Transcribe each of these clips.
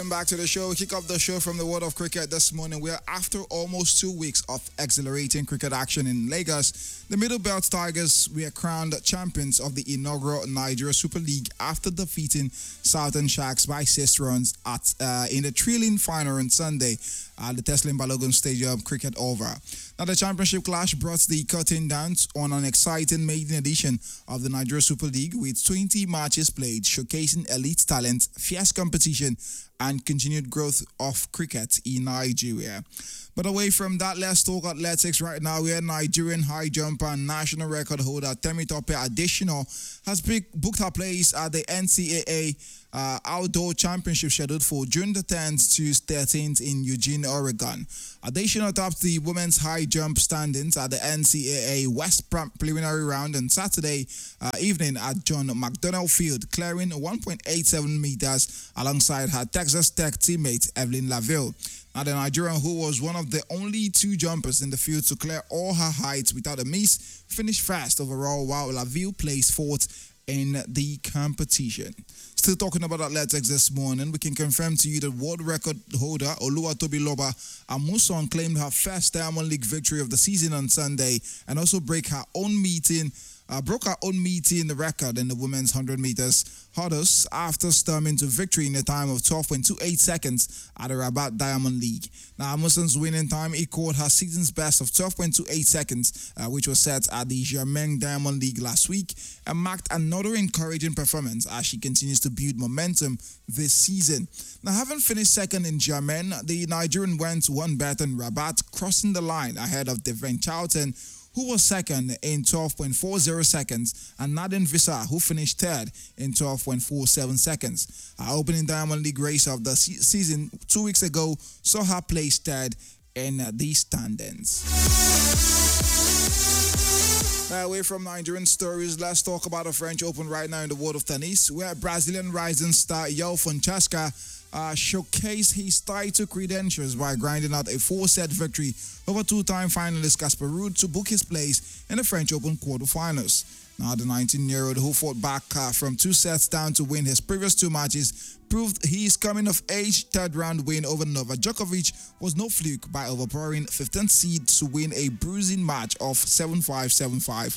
Back to the show. We kick off the show from the world of cricket this morning, where after almost 2 weeks of exhilarating cricket action in Lagos, the Middle Belt Tigers were crowned champions of the inaugural Nigeria Super League after defeating Southern Sharks by 6 runs in the thrilling final on Sunday at the Teslim Balogun Stadium cricket over. Now, the championship clash brought the curtain down on an exciting maiden edition of the Nigeria Super League with 20 matches played, showcasing elite talent, fierce competition, and continued growth of cricket in Nigeria. But away from that, let's talk athletics right now, where Nigerian high jumper and national record holder Temitope Adesina has booked her place at the NCAA Outdoor Championship scheduled for June the 10th to 13th in Eugene, Oregon. Adesina topped the women's high jump standings at the NCAA West preliminary round on Saturday evening at John McDonnell Field, clearing 1.87 meters alongside her Texas Tech teammate Evelyn Laville. Now, the Nigerian, who was one of the only 2 jumpers in the field to clear all her heights without a miss, finished first overall, while Laville placed 4th in the competition. Still talking about athletics this morning, we can confirm to you that world record holder Oluwatobiloba Amusan claimed her first Diamond League victory of the season on Sunday and also broke her own meeting record in the women's 100 meters hurdles after storming to victory in a time of 12.28 seconds at the Rabat Diamond League. Now, Amusan's winning time equaled her season's best of 12.28 seconds, which was set at the Germain Diamond League last week, and marked another encouraging performance as she continues to build momentum this season. Now, having finished second in Germain, the Nigerian went one better in Rabat, crossing the line ahead of Devin Charlton, who was second in 12.40 seconds, and Nadine Visser, who finished third in 12.47 seconds. Our opening Diamond League race of the season 2 weeks ago saw her place third in the standings. Now, away from Nigerian stories, let's talk about the French Open right now in the world of tennis, where Brazilian rising star João Fonseca showcased his title credentials by grinding out a 4-set victory over 2-time finalist Casper Ruud to book his place in the French Open quarterfinals. Now, the 19-year-old, who fought back from 2 sets down to win his previous 2 matches, proved his coming-of-age third-round win over Novak Djokovic was no fluke by overpowering 15th seed to win a bruising match of 7-5, 7-5,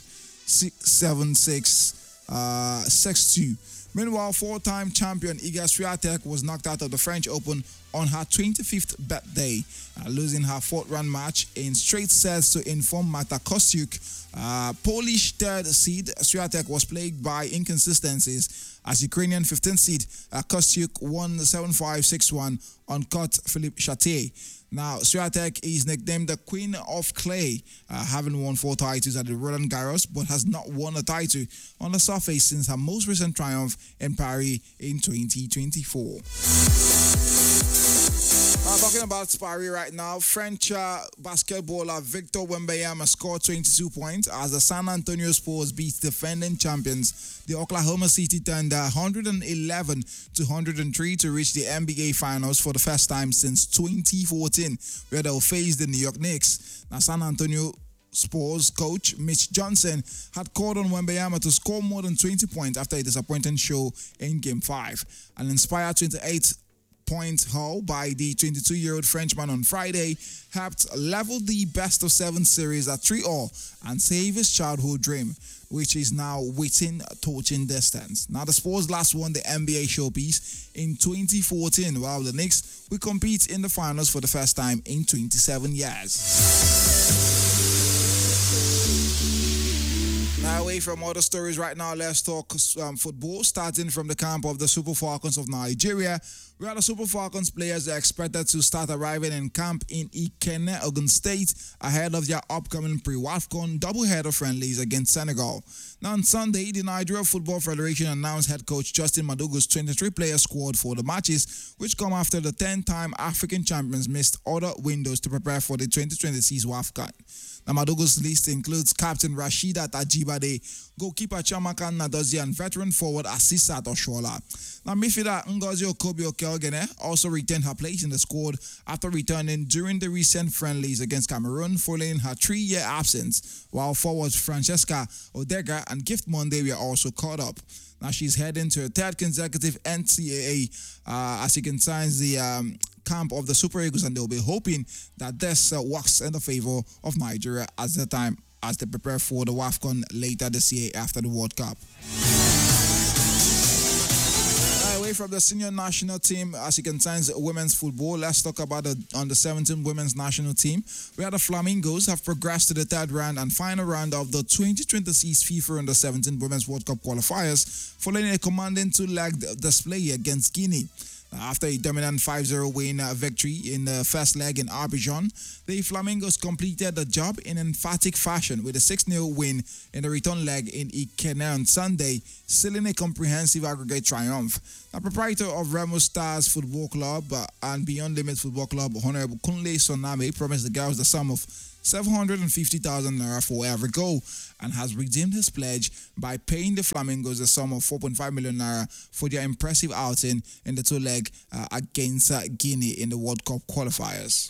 7-6, 6-2. Meanwhile, 4-time champion Iga Swiatek was knocked out of the French Open on her 25th birthday, losing her 4th-round match in straight sets to inform Marta Kostyuk. Polish 3rd seed Swiatek was plagued by inconsistencies as Ukrainian 15th seed Kostyuk won 7-5, 6-1 on court Philippe Chatrier. Now, Swiatek is nicknamed the Queen of Clay, having won 4 titles at the Roland Garros, but has not won a title on the surface since her most recent triumph in Paris in 2024. Talking about Paris right now, French basketballer Victor Wembanyama scored 22 points as the San Antonio Spurs beat defending champions, the Oklahoma City Thunder, 111-103 to reach the NBA Finals for the first time since 2014, where they'll face the New York Knicks. Now, San Antonio Spurs coach Mitch Johnson had called on Wembanyama to score more than 20 points after a disappointing show in Game 5. An inspired 28-point haul by the 22-year-old Frenchman on Friday helped level the best-of-7 series at 3-all and save his childhood dream, which is now within touching distance. Now, the Spurs last won the NBA showpiece in 2014, while the Knicks will compete in the finals for the first time in 27 years. Now, away from other stories right now, let's talk football, starting from the camp of the Super Falcons of Nigeria, where the Super Falcons players are expected to start arriving in camp in Ikenne, Ogun State, ahead of their upcoming pre-WAFCON doubleheader friendlies against Senegal. Now, on Sunday, the Nigeria Football Federation announced head coach Justin Madugu's 23-player squad for the matches, which come after the 10-time African champions missed other windows to prepare for the 2026 WAFCON. Now, Madugu's list includes captain Rasheedat Ajibade, goalkeeper Chiamaka Nnadozie, and veteran forward Asisat Oshoala. Now, midfielder Ngozi Okobi-Oke Kelgene also retained her place in the squad after returning during the recent friendlies against Cameroon following her 3-year absence, while forwards Francesca Odega and Gift Monday were also caught up. Now she's heading to her third consecutive NCAA as she consigns the camp of the Super Eagles, and they'll be hoping that this works in the favor of Nigeria as they prepare for the WAFCON later this year after the World Cup. Away from the senior national team as it concerns women's football, let's talk about the under-17 women's national team, where the Flamingos have progressed to the third round and final round of the 2026 FIFA Under-17 Women's World Cup qualifiers following a commanding two-leg display against Guinea. After a dominant 5-0 win victory in the first leg in Abidjan, the Flamingos completed the job in emphatic fashion with a 6-0 win in the return leg in Ikene on Sunday, sealing a comprehensive aggregate triumph. The proprietor of Remo Stars Football Club and Beyond Limits Football Club, Honorable Kunle Soname, promised the girls the sum of 750,000 naira for every goal and has redeemed his pledge by paying the Flamingos a sum of 4.5 million naira for their impressive outing in the two-leg against Guinea in the World Cup qualifiers.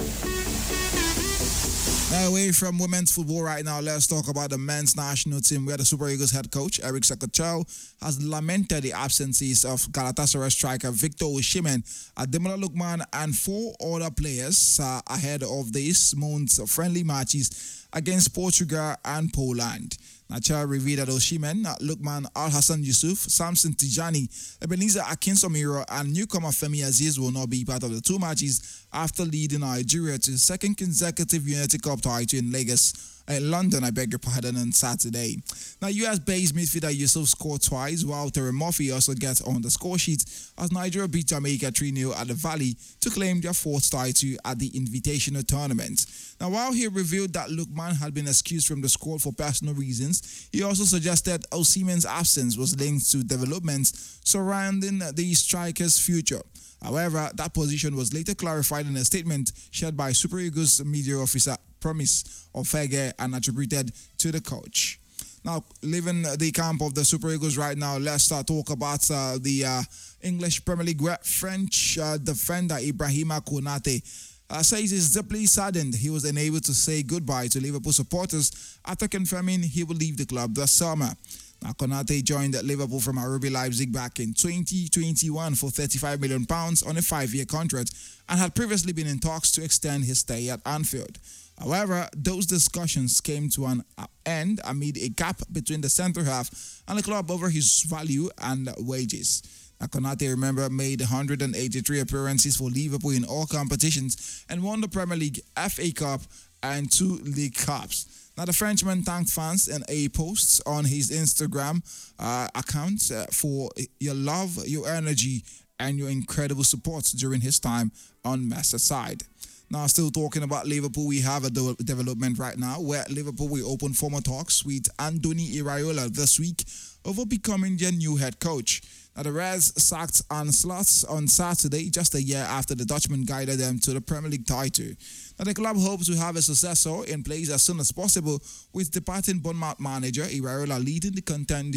Now, away from women's football right now, let's talk about the men's national team, where the Super Eagles head coach Eric Sekochao has lamented the absences of Galatasaray striker Victor Osimhen, Ademola Lookman, and 4 other players ahead of this month's friendly matches against Portugal and Poland. Nachal revealed that Osimhen, Lookman, Al Hassan Yusuf, Samson Tijani, Ebenezer Akintomiro, and newcomer Femi Aziz will not be part of the 2 matches after leading Nigeria to the second consecutive Unity Cup title in London, on Saturday. Now, US-based midfielder Yusuf scored twice, while Terry Murphy also gets on the score sheet as Nigeria beat Jamaica 3-0 at the Valley to claim their 4th title at the Invitational Tournament. Now, while he revealed that Lookman had been excused from the squad for personal reasons, he also suggested Osimhen's absence was linked to developments surrounding the striker's future. However, that position was later clarified in a statement shared by Super Eagles media officer Promise Ofege and attributed to the coach. Now, leaving the camp of the Super Eagles right now, let's talk about the English Premier League, where French defender Ibrahima Konate says he's deeply saddened he was unable to say goodbye to Liverpool supporters after confirming he will leave the club this summer. Now, Konate joined Liverpool from RB Leipzig back in 2021 for £35 million on a 5-year contract and had previously been in talks to extend his stay at Anfield. However, those discussions came to an end amid a gap between the centre-half and the club over his value and wages. Konate, remember, made 183 appearances for Liverpool in all competitions and won the Premier League, FA Cup, and 2 League Cups. Now, the Frenchman thanked fans in a post on his Instagram account for your love, your energy, and your incredible support during his time on Merseyside. Now, still talking about Liverpool, we have a development right now where Liverpool will open formal talks with Andoni Iraola this week over becoming their new head coach. Now, the Reds sacked Arne Slot on Saturday, just a year after the Dutchman guided them to the Premier League title. Now, the club hopes to have a successor in place as soon as possible, with departing Bournemouth manager Iraola leading the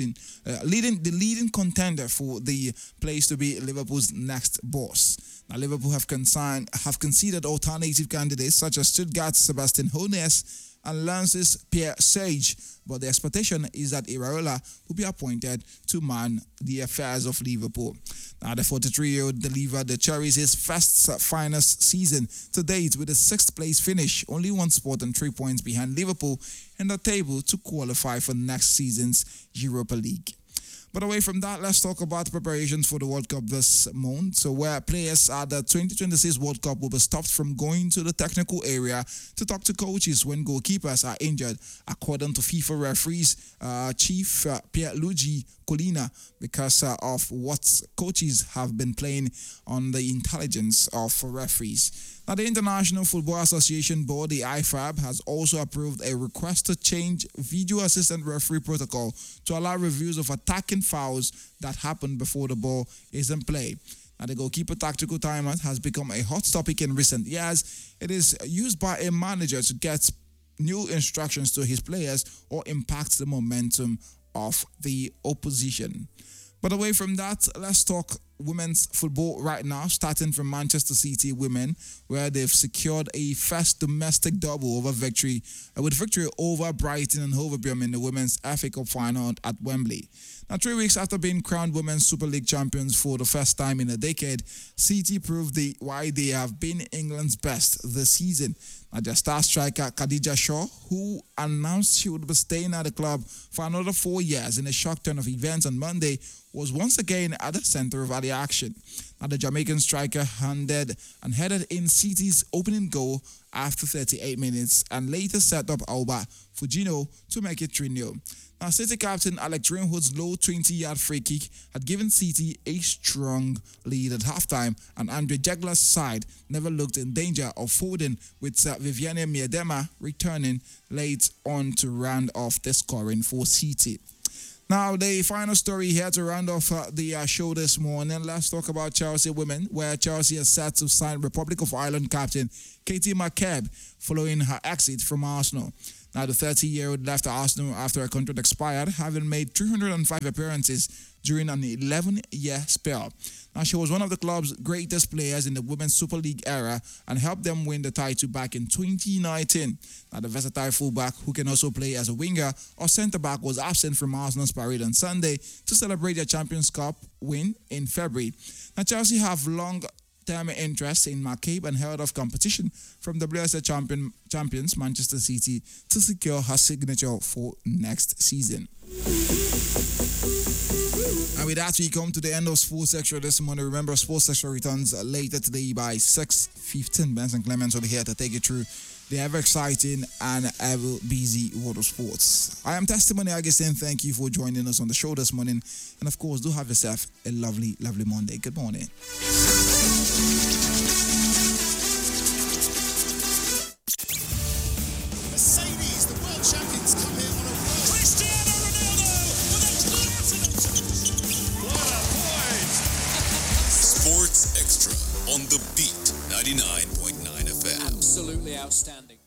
leading contender for the place to be Liverpool's next boss. Now, Liverpool have considered alternative candidates such as Stuttgart's Sebastian Hoeneß and Lens's Pierre Sage, but the expectation is that Iraola will be appointed to man the affairs of Liverpool. Now, the 43-year-old delivered the Cherries his first finest season to date with a 6th place finish, only 1 spot and 3 points behind Liverpool in the table to qualify for next season's Europa League. But away from that, let's talk about preparations for the World Cup this month. So, where players at the 2026 World Cup will be stopped from going to the technical area to talk to coaches when goalkeepers are injured, according to FIFA referees chief Pierluigi Collina, because of what coaches have been playing on the intelligence of referees. Now, the International Football Association Board, the IFAB, has also approved a request to change video assistant referee protocol to allow reviews of attacking fouls that happen before the ball is in play. Now, the goalkeeper tactical timeout has become a hot topic in recent years. It is used by a manager to get new instructions to his players or impact the momentum of the opposition. But away from that, let's talk women's football right now, starting from Manchester City women, where they've secured a first domestic double with victory over Brighton and Hove Albion in the Women's FA Cup final at Wembley. Now, 3 weeks after being crowned Women's Super League champions for the first time in a decade, City proved why they have been England's best this season. Now, their star striker Khadija Shaw, who announced she would be staying at the club for another 4 years in a shock turn of events on Monday, was once again at the center of the action. Now, the Jamaican striker headed in City's opening goal after 38 minutes and later set up Alba Fujino to make it 3-0. Now, City captain Alex Greenwood's low 20-yard free kick had given City a strong lead at halftime, and Andre Jegler's side never looked in danger of folding, with Viviane Miedema returning late on to round off the scoring for City. Now, the final story here to round off the show this morning. Let's talk about Chelsea women, where Chelsea is set to sign Republic of Ireland captain Katie McCabe following her exit from Arsenal. Now, the 30-year-old left Arsenal after her contract expired, having made 305 appearances during an 11-year spell. Now, she was one of the club's greatest players in the Women's Super League era and helped them win the title back in 2019. Now, the versatile fullback, who can also play as a winger or centre-back, was absent from Arsenal's parade on Sunday to celebrate their Champions Cup win in February. Now, Chelsea have long-term interest in McCabe and held off competition from WSL champions Manchester City to secure her signature for next season. And with that, we come to the end of Sports Extra this morning. Remember, Sports Extra returns later today by 6:15. Benson Clements will be here to take you through the ever-exciting and ever-busy world of sports. I am Testimony Augustine. Thank you for joining us on the show this morning. And of course, do have yourself a lovely, lovely Monday. Good morning. Mercedes, the world champions, come here on a roll. Cristiano Ronaldo with a platinum. What a point! Sports Extra on the Beat 99.9 FM. Absolutely outstanding.